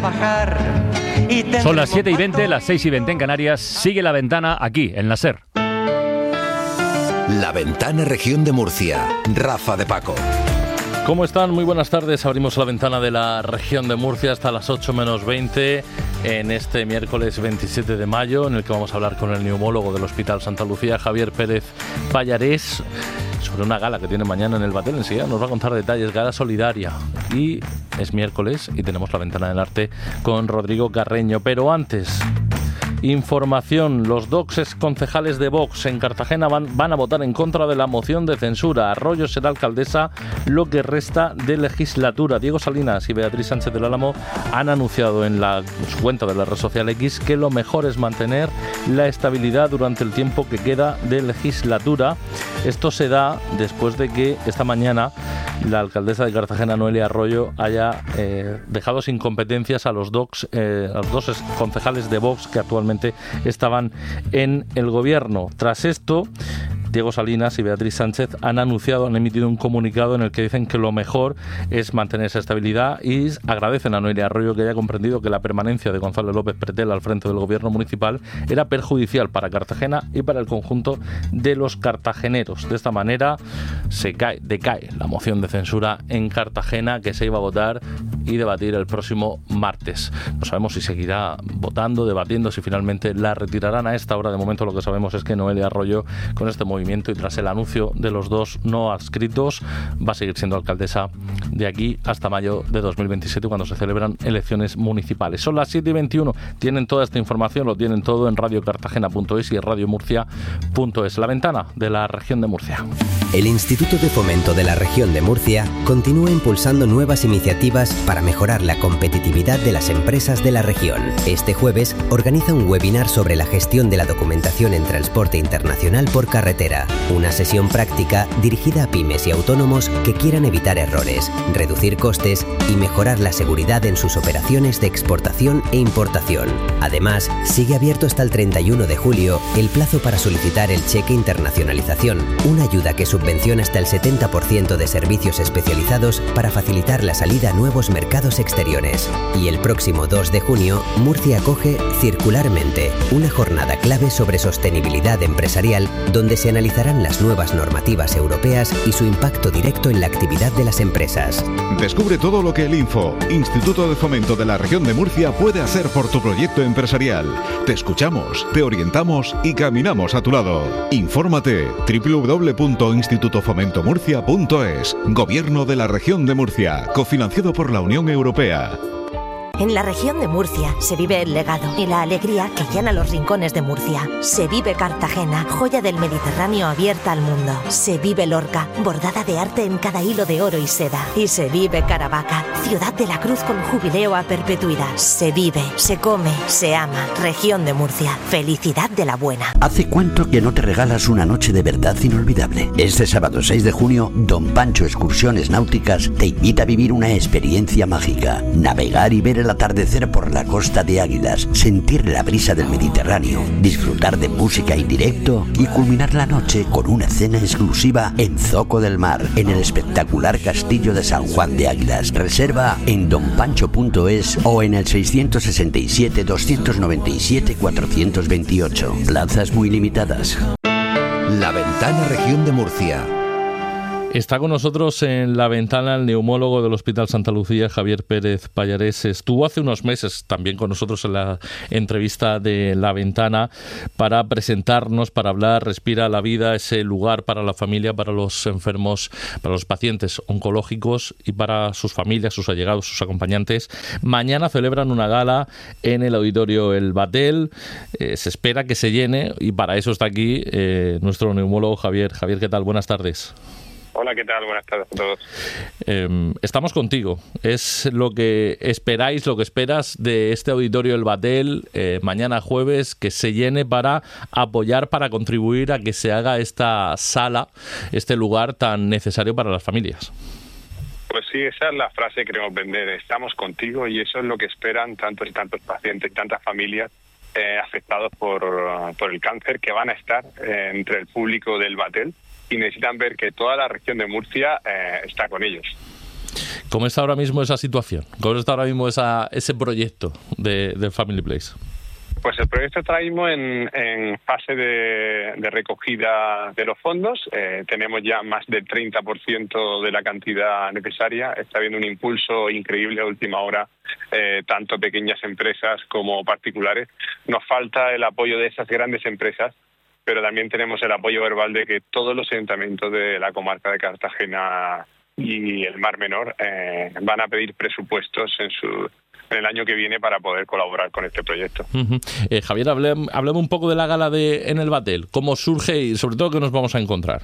trabajar. Son las 7:20, las 6:20 en Canarias. Sigue La Ventana aquí, en la SER. La Ventana, Región de Murcia. Rafa de Paco. ¿Cómo están? Muy buenas tardes. Abrimos la ventana de la región de Murcia hasta las 8 menos 20 en este miércoles 27 de mayo, en el que vamos a hablar con el neumólogo del Hospital Santa Lucía, Javier Pérez Pallarés, sobre una gala que tiene mañana en el Batel. Enseguida nos va a contar detalles, gala solidaria. Y es miércoles y tenemos la ventana del arte con Rodrigo Carreño. Pero antes, información. Los dos exconcejales de Vox en Cartagena van a votar en contra de la moción de censura. Arroyo será alcaldesa lo que resta de legislatura. Diego Salinas y Beatriz Sánchez del Álamo han anunciado en su cuenta de la red social X que lo mejor es mantener la estabilidad durante el tiempo que queda de legislatura. Esto se da después de que esta mañana la alcaldesa de Cartagena, Noelia Arroyo, haya dejado sin competencias a los dos concejales de Vox que actualmente estaban en el gobierno. Tras esto, Diego Salinas y Beatriz Sánchez han emitido un comunicado en el que dicen que lo mejor es mantener esa estabilidad y agradecen a Noelia Arroyo que haya comprendido que la permanencia de Gonzalo López Pretel al frente del gobierno municipal era perjudicial para Cartagena y para el conjunto de los cartageneros. De esta manera decae la moción de censura en Cartagena, que se iba a votar y debatir el próximo martes. No sabemos si seguirá votando, debatiendo, si finalmente la retirarán. A esta hora, de momento, lo que sabemos es que Noelia Arroyo, con este movimiento y tras el anuncio de los dos no adscritos, va a seguir siendo alcaldesa de aquí hasta mayo de 2027, cuando se celebran elecciones municipales. Son las 7:21. Tienen toda esta información, lo tienen todo en radiocartagena.es y radiomurcia.es. La ventana de la región de Murcia. El Instituto de Fomento de la Región de Murcia continúa impulsando nuevas iniciativas para mejorar la competitividad de las empresas de la región. Este jueves organiza un webinar sobre la gestión de la documentación en transporte internacional por carretera. Una sesión práctica dirigida a pymes y autónomos que quieran evitar errores, reducir costes y mejorar la seguridad en sus operaciones de exportación e importación. Además, sigue abierto hasta el 31 de julio el plazo para solicitar el cheque internacionalización, una ayuda que subvenciona hasta el 70% de servicios especializados para facilitar la salida a nuevos mercados exteriores. Y el próximo 2 de junio, Murcia acoge Circularmente, una jornada clave sobre sostenibilidad empresarial donde se analizarán las nuevas normativas europeas y su impacto directo en la actividad de las empresas. Descubre todo lo que el Instituto de Fomento de la Región de Murcia puede hacer por tu proyecto empresarial. Te escuchamos, te orientamos y caminamos a tu lado. Infórmate www.institutofomentomurcia.es. Gobierno de la Región de Murcia, cofinanciado por la Unión Europea. En la región de Murcia se vive el legado y la alegría que llena los rincones de Murcia. Se vive Cartagena, joya del Mediterráneo abierta al mundo. Se vive Lorca, bordada de arte en cada hilo de oro y seda. Y se vive Caravaca, ciudad de la cruz con jubileo a perpetuidad. Se vive, se come, se ama. Región de Murcia, felicidad de la buena. ¿Hace cuánto que no te regalas una noche de verdad inolvidable? Este sábado 6 de junio, Don Pancho Excursiones Náuticas te invita a vivir una experiencia mágica. Navegar y ver el atardecer por la costa de Águilas, sentir la brisa del Mediterráneo, disfrutar de música en directo y culminar la noche con una cena exclusiva en Zoco del Mar, en el espectacular castillo de San Juan de Águilas. Reserva en donpancho.es o en el 667 297 428. Plazas muy limitadas. La Ventana, Región de Murcia. Está con nosotros en la ventana el neumólogo del Hospital Santa Lucía, Javier Pérez Pallarés. Estuvo hace unos meses también con nosotros en la entrevista de La Ventana para presentarnos, para hablar Respira la Vida, ese lugar para la familia, para los enfermos, para los pacientes oncológicos y para sus familias, sus allegados, sus acompañantes. Mañana celebran una gala en el auditorio El Batel. Se espera que se llene y para eso está aquí nuestro neumólogo Javier. Javier, ¿qué tal? Buenas tardes. Hola, ¿qué tal? Buenas tardes a todos. Estamos contigo. ¿Es lo que esperáis, lo que esperas de este auditorio El Batel mañana jueves, que se llene para apoyar, para contribuir a que se haga esta sala, este lugar tan necesario para las familias? Pues sí, esa es la frase que queremos vender. Estamos contigo, y eso es lo que esperan tantos y tantos pacientes, tantas familias afectados por el cáncer, que van a estar entre el público del Batel y necesitan ver que toda la región de Murcia está con ellos. ¿Cómo está ahora mismo esa situación? ¿Cómo está ahora mismo ese proyecto de Family Place? Pues el proyecto está ahora mismo en fase de recogida de los fondos. Tenemos ya más del 30% de la cantidad necesaria. Está habiendo un impulso increíble a última hora, tanto pequeñas empresas como particulares. Nos falta el apoyo de esas grandes empresas, pero también tenemos el apoyo verbal de que todos los ayuntamientos de la comarca de Cartagena y el Mar Menor van a pedir presupuestos en el año que viene para poder colaborar con este proyecto. Javier, hablemos un poco de la gala en el Batel. ¿Cómo surge y sobre todo qué nos vamos a encontrar?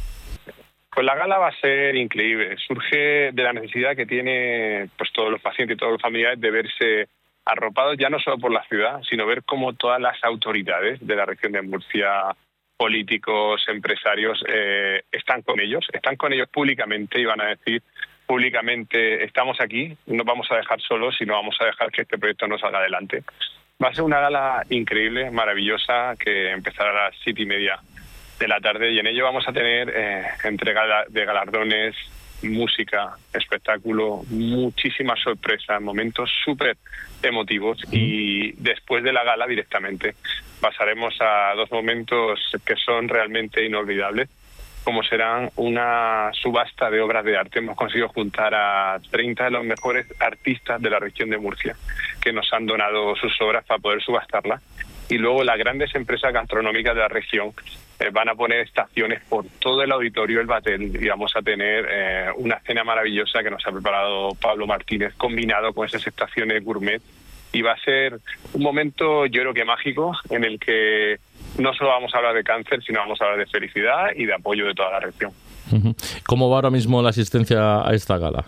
Pues la gala va a ser increíble. Surge de la necesidad que tiene pues todos los pacientes y todos los familiares de verse arropados ya no solo por la ciudad, sino ver cómo todas las autoridades de la región de Murcia, políticos, empresarios, están con ellos públicamente y van a decir públicamente: estamos aquí, no vamos a dejar solos y no vamos a dejar que este proyecto no salga adelante. Va a ser una gala increíble, maravillosa, que empezará a las 7:30 de la tarde y en ello vamos a tener entrega de galardones, música, espectáculo, muchísimas sorpresas, momentos súper emotivos y después de la gala directamente pasaremos a dos momentos que son realmente inolvidables, como serán una subasta de obras de arte. Hemos conseguido juntar a 30 de los mejores artistas de la región de Murcia que nos han donado sus obras para poder subastarlas. Y luego las grandes empresas gastronómicas de la región van a poner estaciones por todo el auditorio del Batel y vamos a tener una cena maravillosa que nos ha preparado Pablo Martínez, combinado con esas estaciones gourmet. Y va a ser un momento, yo creo que mágico, en el que no solo vamos a hablar de cáncer, sino vamos a hablar de felicidad y de apoyo de toda la región. ¿Cómo va ahora mismo la asistencia a esta gala?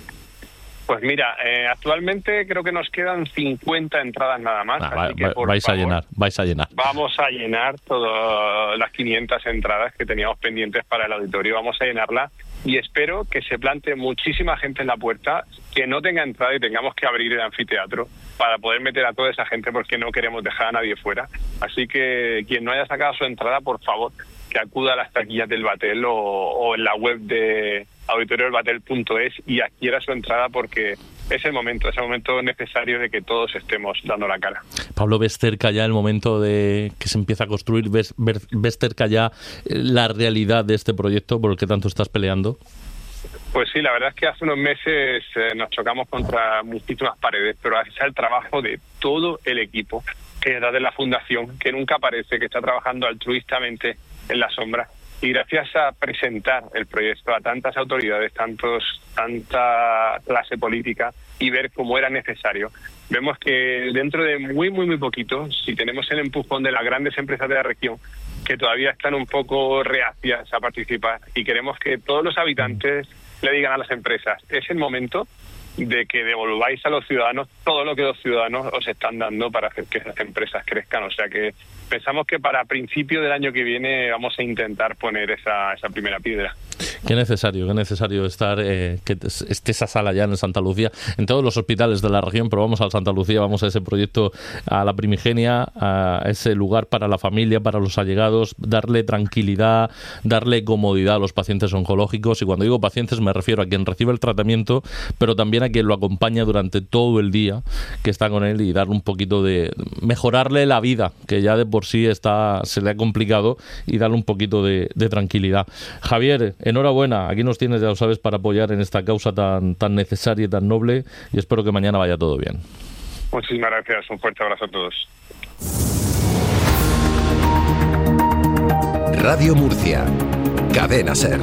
Pues mira, actualmente creo que nos quedan 50 entradas nada más. Así que, vais a llenar. Vamos a llenar todas las 500 entradas que teníamos pendientes para el auditorio. Vamos a llenarla y espero que se plante muchísima gente en la puerta, que no tenga entrada y tengamos que abrir el anfiteatro para poder meter a toda esa gente, porque no queremos dejar a nadie fuera. Así que quien no haya sacado su entrada, por favor, que acuda a las taquillas del Batel o en la web de auditoriolbatel.es y adquiera su entrada, porque es el momento necesario de que todos estemos dando la cara. Pablo, ¿ves cerca ya el momento de que se empieza a construir? ¿Ves cerca ya la realidad de este proyecto por el que tanto estás peleando? Pues sí, la verdad es que hace unos meses nos chocamos contra muchísimas paredes, pero gracias al trabajo de todo el equipo que está de la Fundación, que nunca aparece, que está trabajando altruistamente en la sombra, y gracias a presentar el proyecto a tantas autoridades, tanta clase política, y ver cómo era necesario, vemos que dentro de muy poquito, si tenemos el empujón de las grandes empresas de la región, que todavía están un poco reacias a participar, y queremos que todos los habitantes le digan a las empresas: es el momento de que devolváis a los ciudadanos todo lo que los ciudadanos os están dando para hacer que esas empresas crezcan. O sea que pensamos que para principio del año que viene vamos a intentar poner esa primera piedra. Qué necesario estar, que esté esa sala ya en Santa Lucía, en todos los hospitales de la región, pero vamos a Santa Lucía, vamos a ese proyecto, a la Primigenia, a ese lugar para la familia, para los allegados, darle tranquilidad, darle comodidad a los pacientes oncológicos, y cuando digo pacientes me refiero a quien recibe el tratamiento, pero también a quien lo acompaña durante todo el día, que está con él, y darle un poquito de mejorarle la vida, que ya de por sí se le ha complicado, y darle un poquito de tranquilidad. Javier, enhorabuena, aquí nos tienes, ya lo sabes, para apoyar en esta causa tan necesaria y tan noble, y espero que mañana vaya todo bien. Muchísimas gracias, un fuerte abrazo a todos. Radio Murcia, Cadena SER.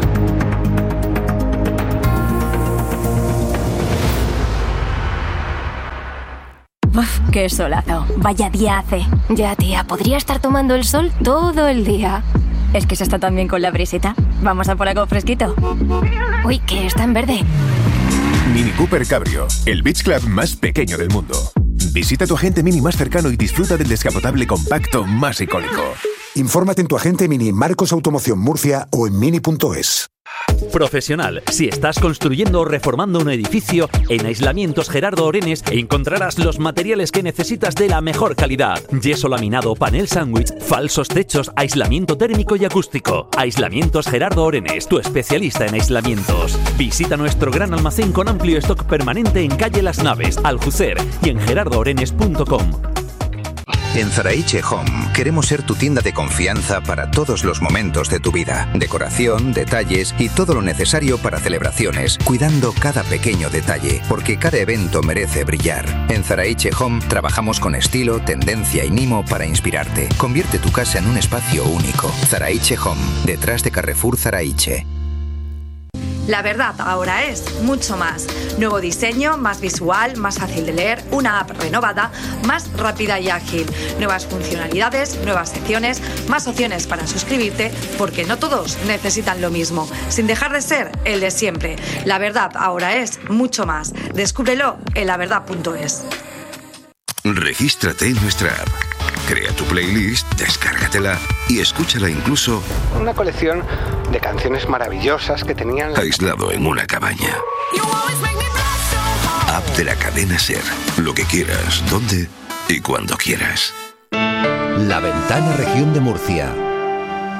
Uf, qué solazo. Vaya día hace. Ya, tía, podría estar tomando el sol todo el día. Es que se está tan bien con la brisita. Vamos a por algo fresquito. Uy, que está en verde. Mini Cooper Cabrio, el beach club más pequeño del mundo. Visita tu agente Mini más cercano y disfruta del descapotable compacto más icónico. Infórmate en tu agente Mini Marcos Automoción Murcia o en mini.es. Profesional. Si estás construyendo o reformando un edificio, en Aislamientos Gerardo Orenes encontrarás los materiales que necesitas de la mejor calidad. Yeso laminado, panel sándwich, falsos techos, aislamiento térmico y acústico. Aislamientos Gerardo Orenes, tu especialista en aislamientos. Visita nuestro gran almacén con amplio stock permanente en calle Las Naves, Aljucer y en gerardoorenes.com. En Zaraiche Home queremos ser tu tienda de confianza para todos los momentos de tu vida. Decoración, detalles y todo lo necesario para celebraciones, cuidando cada pequeño detalle, porque cada evento merece brillar. En Zaraiche Home trabajamos con estilo, tendencia y mimo para inspirarte. Convierte tu casa en un espacio único. Zaraiche Home, detrás de Carrefour Zaraiche. La verdad ahora es mucho más. Nuevo diseño, más visual, más fácil de leer, una app renovada, más rápida y ágil. Nuevas funcionalidades, nuevas secciones, más opciones para suscribirte, porque no todos necesitan lo mismo, sin dejar de ser el de siempre. La verdad ahora es mucho más. Descúbrelo en laverdad.es. Regístrate en nuestra app. Crea tu playlist, descárgatela y escúchala incluso. Una colección de canciones maravillosas que tenían aislado en una cabaña. App de la cadena SER. Lo que quieras, donde y cuando quieras. La Ventana Región de Murcia.